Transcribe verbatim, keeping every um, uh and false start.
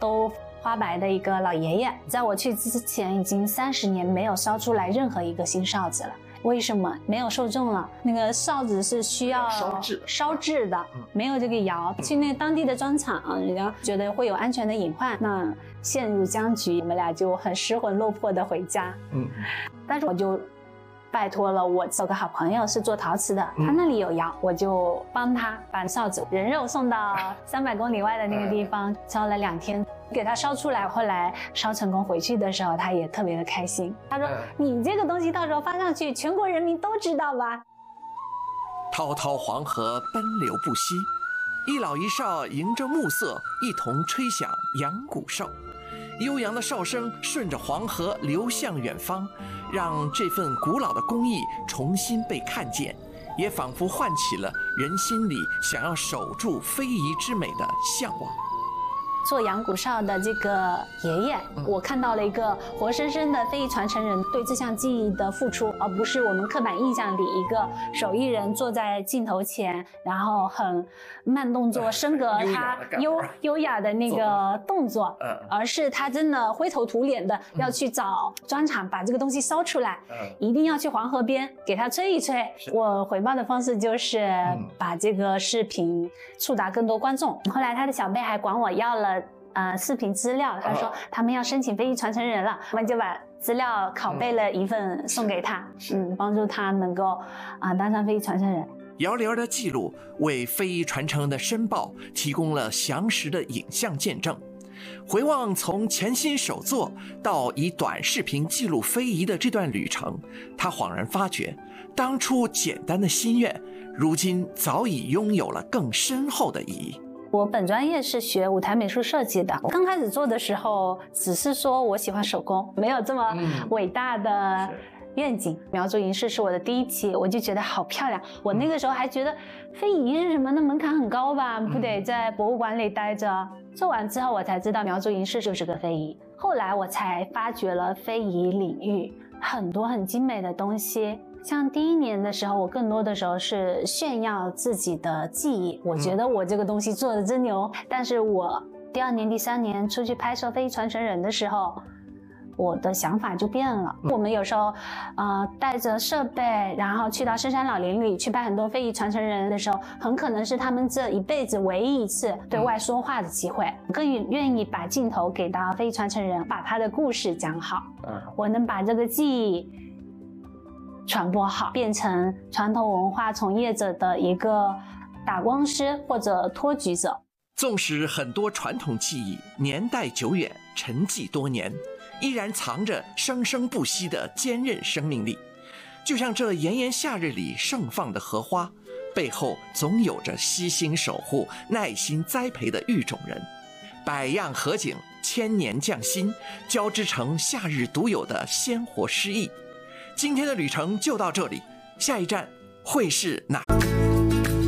都花白的一个老爷爷，在我去之前已经三十年没有烧出来任何一个新哨子了。为什么？没有受众了。那个哨子是需要烧制烧制的，没有这个窑。去那当地的砖厂，人家觉得会有安全的隐患，那陷入僵局，我们俩就很失魂落魄的回家。嗯，但是我就拜托了我有个好朋友是做陶瓷的，他那里有窑，我就帮他把哨子人肉送到三百公里外的那个地方，烧了两天。给他烧出来，后来烧成功回去的时候，他也特别的开心。他说：“你这个东西到时候发上去，全国人民都知道吧？” 滔滔黄河奔流不息，一老一少迎着暮色，一同吹响阳鼓哨。悠扬的哨声顺着黄河流向远方，让这份古老的工艺重新被看见，也仿佛唤起了人心里想要守住非遗之美的向往。 做阳鼓哨的这个爷爷，我看到了一个活生生的非遗传承人对这项技艺的付出，而不是我们刻板印象里一个手艺人坐在镜头前，然后很慢动作升格他优优雅的那个动作，而是他真的灰头土脸的要去找砖厂把这个东西烧出来，一定要去黄河边给他吹一吹。我回报的方式就是把这个视频触达更多观众。后来他的小辈还管我要了呃，视频资料，他说他们要申请非遗传承人了，我们就把资料拷贝了一份送给他，嗯，帮助他能够啊、呃、当上非遗传承人。 遥遥的记录为非遗传承人的申报提供了详实的影像见证。回望从潜心手作到以短视频记录非遗的这段旅程，他恍然发觉，当初简单的心愿，如今早已拥有了更深厚的意义。 我本专业是学舞台美术设计的，刚开始做的时候只是说我喜欢手工，没有这么伟大的愿景。苗族银饰是我的第一期，我就觉得好漂亮。我那个时候还觉得非遗是什么，那门槛很高吧，不得在博物馆里待着。做完之后我才知道苗族银饰就是个非遗，后来我才发掘了非遗领域很多很精美的东西。像第一年的时候，我更多的时候是炫耀自己的技艺，我觉得我这个东西做的真牛。但是我第二年第三年出去拍摄非遗传承人的时候，我的想法就变了。我们有时候呃带着设备，然后去到深山老林里去拍很多非遗传承人的时候，很可能是他们这一辈子唯一一次对外说话的机会。我更愿意把镜头给到非遗传承人，把他的故事讲好，我能把这个技艺传播好，变成传统文化从业者的一个打光师或者托举者。 纵使很多传统技艺年代久远，沉寂多年，依然藏着生生不息的坚韧生命力。就像这炎炎夏日里盛放的荷花，背后总有着悉心守护、耐心栽培的育种人。百样荷景，千年匠心，交织成夏日独有的鲜活诗意。今天的旅程就到这里，下一站会是哪？